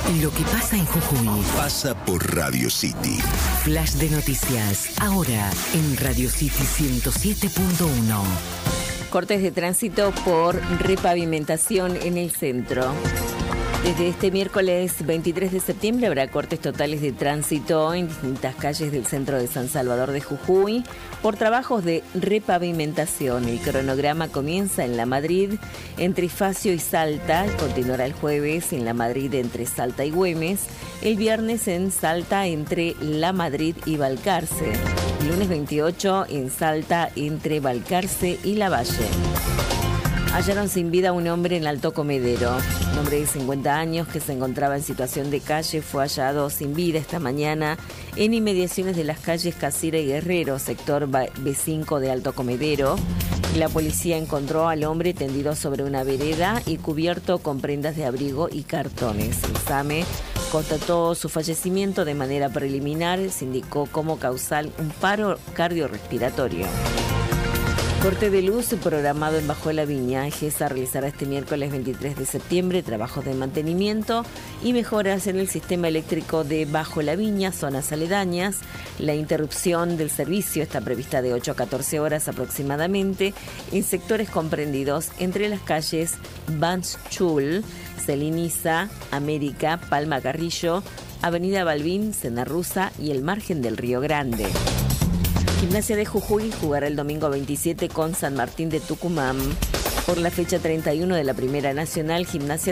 Lo que pasa en Jujuy pasa por Radio City. Flash de noticias, ahora en Radio City 107.1. Cortes de tránsito por repavimentación en el centro. Desde este miércoles 23 de septiembre habrá cortes totales de tránsito en distintas calles del centro de San Salvador de Jujuy por trabajos de repavimentación. El cronograma comienza en La Madrid, entre Facio y Salta, continuará el jueves en La Madrid entre Salta y Güemes, el viernes en Salta entre La Madrid y Balcarce, el lunes 28 en Salta entre Balcarce y Lavalle. Hallaron sin vida a un hombre en Alto Comedero. Un hombre de 50 años que se encontraba en situación de calle fue hallado sin vida esta mañana en inmediaciones de las calles Casira y Guerrero, sector B5 de Alto Comedero. La policía encontró al hombre tendido sobre una vereda y cubierto con prendas de abrigo y cartones. El SAME constató su fallecimiento de manera preliminar. Se indicó como causal un paro cardiorrespiratorio. Corte de luz programado en Bajo la Viña. GESA realizará este miércoles 23 de septiembre trabajos de mantenimiento y mejoras en el sistema eléctrico de Bajo la Viña, zonas aledañas. La interrupción del servicio está prevista de 8 a 14 horas aproximadamente en sectores comprendidos entre las calles Banchul, Celiniza, América, Palma Carrillo, Avenida Balbín, Sena Rusa y el margen del Río Grande. Gimnasia de Jujuy jugará el domingo 27 con San Martín de Tucumán. Por la fecha 31 de la Primera Nacional, Gimnasia